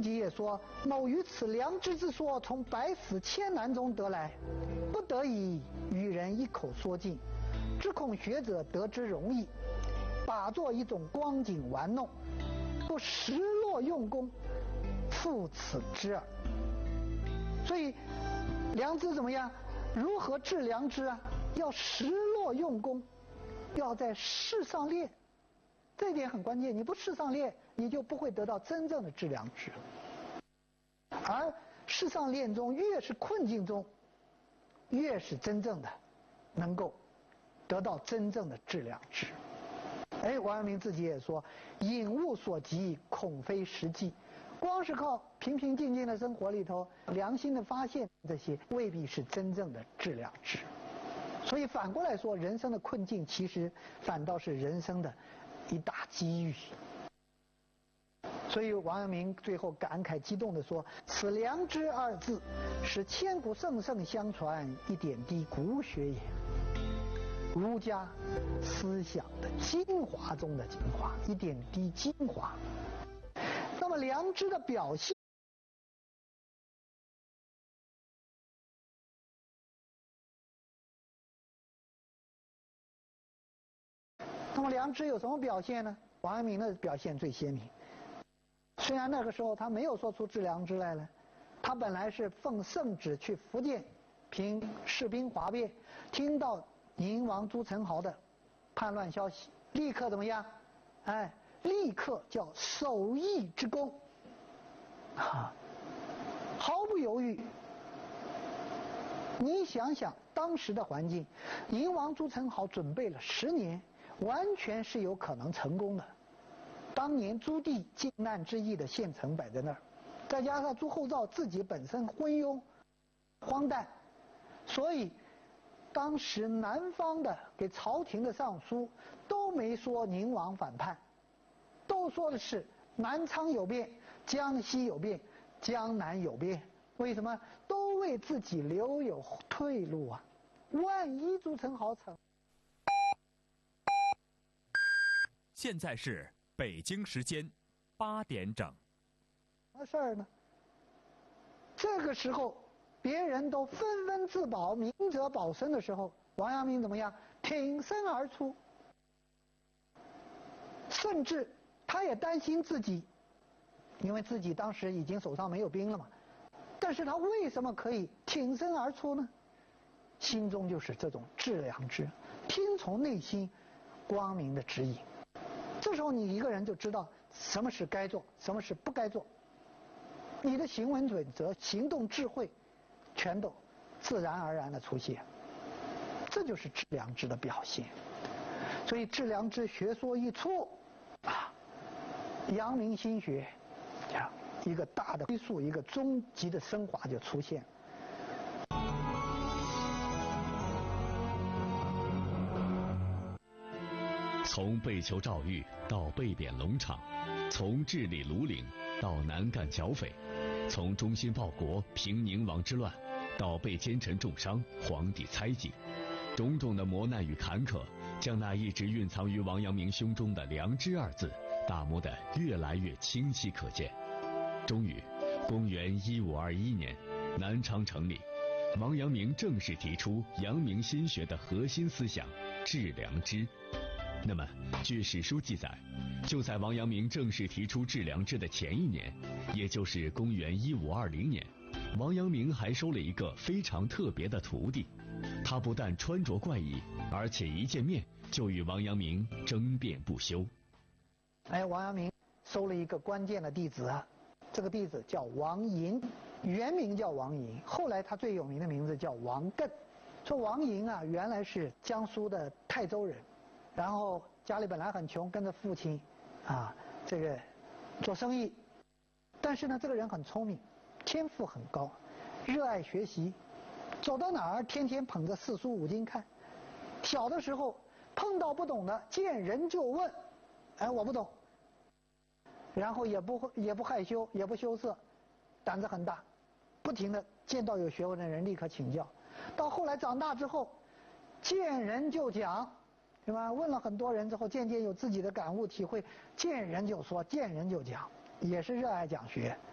己也说：“某于此良知之说，从百死千难中得来，不得已与人一口说尽，只恐学者得之容易，把作一种光景玩弄，不实落用功，复此之耳。”所以，良知怎么样？如何治良知啊？要实落用功，要在事上练。这一点很关键，你不事上练，你就不会得到真正的治良知。而事上练中，越是困境中，越是真正的能够得到真正的治良知。王阳明自己也说：“引物所及，恐非实际。”光是靠平平静静的生活里头，良心的发现，这些未必是真正的治良知。所以反过来说，人生的困境其实反倒是人生的一大机遇。所以王阳明最后感慨激动地说：“此良知二字，是千古圣圣相传，一点滴古学也。儒家思想的精华中的精华，一点滴精华。”那么良知的表现，那么良知有什么表现呢？王阳明的表现最鲜明。虽然那个时候他没有说出治良知来了，他本来是奉圣旨去福建凭士兵哗变，听到宁王朱宸濠的叛乱消息，立刻怎么样？立刻叫守义之功，毫不犹豫。你想想当时的环境，宁王朱宸濠准备了10年，完全是有可能成功的。当年朱棣靖难之役的现成摆在那儿，再加上朱厚照自己本身昏庸荒诞，所以当时南方的给朝廷的上书都没说宁王反叛，都说的是南昌有变，江西有变，江南有变。为什么？都为自己留有退路啊！万一朱宸濠成。 现在是北京时间8点整。 什么事儿呢？这个时候别人都纷纷自保，明哲保身的时候，王阳明怎么样？挺身而出，甚至他也担心自己，因为自己当时已经手上没有兵了嘛。但是他为什么可以挺身而出呢？心中就是这种治良知，听从内心光明的指引。这时候你一个人就知道什么是该做，什么是不该做，你的行为准则、行动智慧全都自然而然的出现，这就是治良知的表现。所以治良知学说一出阳明心学一个大的归宿，一个终极的升华就出现。 从被囚赵玉到被贬龙场，从治理庐陵到南干剿匪，从忠心报国平宁王之乱到被奸臣重伤皇帝猜忌，种种的磨难与坎坷，将那一直蕴藏于王阳明胸中的良知二字打磨得越来越清晰可见。终于，公元1521年，南昌成立，王阳明正式提出阳明心学的核心思想治良知。那么，据史书记载，就在王阳明正式提出治良知的前一年，也就是公元1520年，王阳明还收了一个非常特别的徒弟。他不但穿着怪异，而且一见面就与王阳明争辩不休。 王阳明收了一个关键的弟子啊，这个弟子叫王寅，原名叫王寅，后来他最有名的名字叫王艮。说王寅啊，原来是江苏的泰州人，然后家里本来很穷，跟着父亲这个做生意，但是呢，这个人很聪明，天赋很高，热爱学习，走到哪儿天天捧着4书5经看。小的时候碰到不懂的，见人就问，我不懂，然后也不害羞，也不羞涩，胆子很大，不停的见到有学问的人立刻请教。到后来长大之后，见人就讲，对吧？问了很多人之后，渐渐有自己的感悟体会，见人就说，见人就讲，也是热爱讲学。